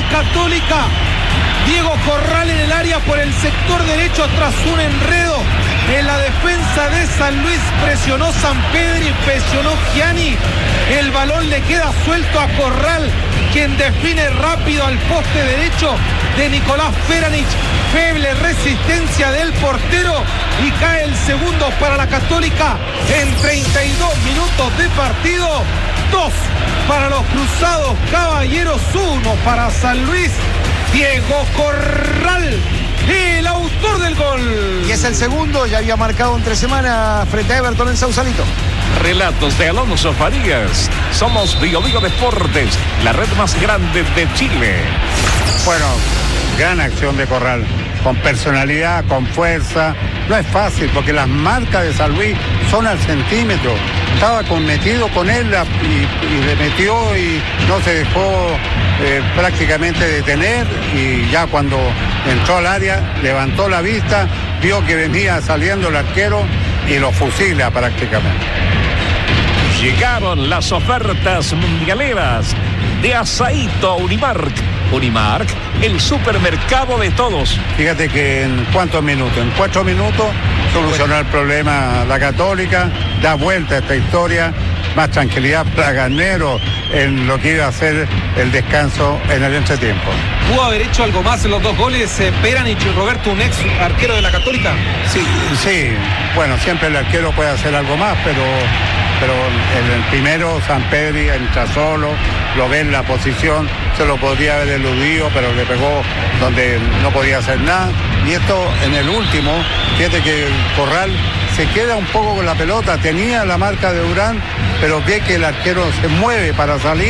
Católica. Diego Corral en el área por el sector derecho tras un enredo en la defensa de San Luis. Presionó Sampedri, presionó Gianni. El balón le queda suelto a Corral, quien define rápido al poste derecho de Nicolás Peranich. Feble resistencia del portero y cae el segundo para la Católica en 32 minutos de partido. 2 para los Cruzados Caballeros, 1 para San Luis. Diego Corral, el autor del gol. Y es el segundo, ya había marcado entre semana frente a Everton en Sausalito. Relatos de Alonso Farías. Somos Bio Bio Deportes, la red más grande de Chile. Bueno, gran acción de Corral, con personalidad, con fuerza. No es fácil porque las marcas de San Luis son al centímetro. Estaba metido con él y le metió y no se dejó prácticamente detener, y ya cuando entró al área levantó la vista, vio que venía saliendo el arquero y lo fusila prácticamente. Llegaron las ofertas mundialeras de Asaíto Unimark. Unimark, el supermercado de todos. Fíjate que en cuántos minutos, en 4 minutos solucionó el problema la Católica, da vuelta a esta historia, más tranquilidad para Garnero en lo que iba a ser el descanso en el entretiempo. ¿Pudo haber hecho algo más en los 2 goles Peranich y Roberto, un ex arquero de la Católica? Sí, bueno, siempre el arquero puede hacer algo más, pero en el primero Sampedri entra solo, lo ve en la posición, se lo podría haber eludido, pero le pegó donde no podía hacer nada. Y esto en el último, fíjate que Corral se queda un poco con la pelota, tenía la marca de Durán, pero ve que el arquero se mueve para salir.